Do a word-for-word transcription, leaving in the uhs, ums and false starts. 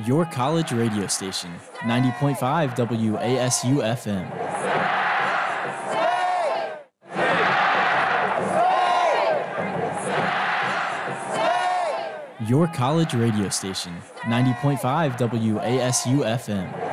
Your college radio station, ninety point five W A S U F M. Your college radio station, ninety point five W A S U F M.